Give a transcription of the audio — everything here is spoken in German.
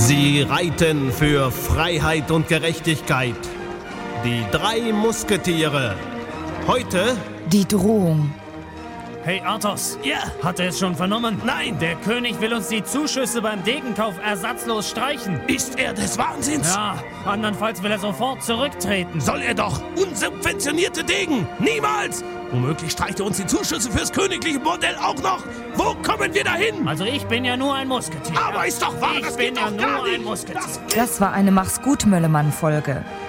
Sie reiten für Freiheit und Gerechtigkeit. Die 3 Musketiere. Heute Die Drohung. Hey Athos, Ja, hat er es schon vernommen? nein, Der König will uns die Zuschüsse beim Degenkauf ersatzlos streichen. ist er des Wahnsinns? Ja, andernfalls will er sofort zurücktreten. Soll er doch. Unsubventionierte Degen. Niemals. Womöglich streicht er uns die Zuschüsse fürs königliche Bordell auch noch. Wo kommen wir dahin? Also ich bin ja nur ein Musketier. Aber ist doch wahr, ich das bin geht ja doch gar nur ein nicht. Musketier. Das war eine Mach's gut, Möllemann-Folge.